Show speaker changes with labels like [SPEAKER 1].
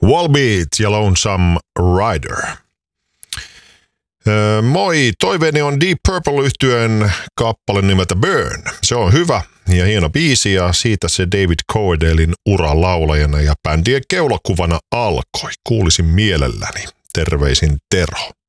[SPEAKER 1] Wallbeat ja Lonesome Rider. Moi, toiveeni on Deep Purple -yhtyeen kappale nimeltä Burn. Se on hyvä ja hieno biisi ja siitä se David Coverdalein ura laulajana ja bändien keulakuvana alkoi. Kuulisin mielelläni. Terveisin Tero.